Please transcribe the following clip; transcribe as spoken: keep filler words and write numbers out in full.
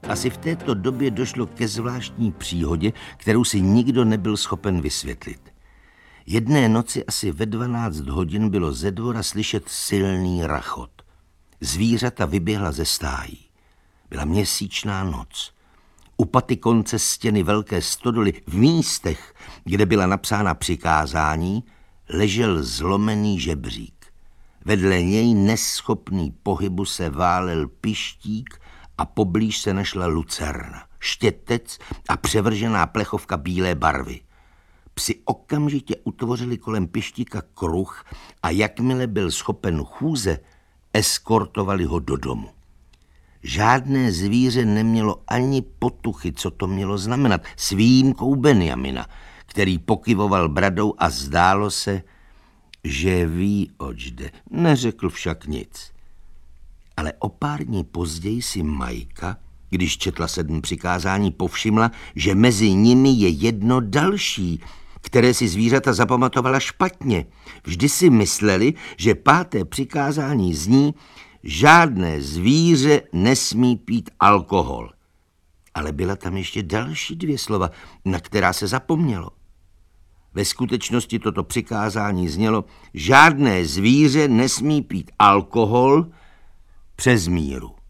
Asi v této době došlo ke zvláštní příhodě, kterou si nikdo nebyl schopen vysvětlit. Jedné noci asi ve dvanáct hodin bylo ze dvora slyšet silný rachot. Zvířata vyběhla ze stájí. Byla měsíčná noc. U paty konce stěny velké stodoly v místech, kde byla napsána přikázání, ležel zlomený žebřík. Vedle něj neschopný pohybu se válel pištík a poblíž se našla lucerna, štětec a převržená plechovka bílé barvy. Psi okamžitě utvořili kolem pištíka kruh a jakmile byl schopen chůze, eskortovali ho do domu. Žádné zvíře nemělo ani potuchy, co to mělo znamenat, s výjimkou Benjamina, který pokyvoval bradou a zdálo se, že ví, oč jde. Neřekl však nic. Ale o pár dní později si Majka, když četla sedm přikázání, povšimla, že mezi nimi je jedno další, které si zvířata zapamatovala špatně. Vždy si mysleli, že páté přikázání zní: žádné zvíře nesmí pít alkohol. Ale byla tam ještě další dvě slova, na která se zapomnělo. Ve skutečnosti toto přikázání znělo: žádné zvíře nesmí pít alkohol přes míru.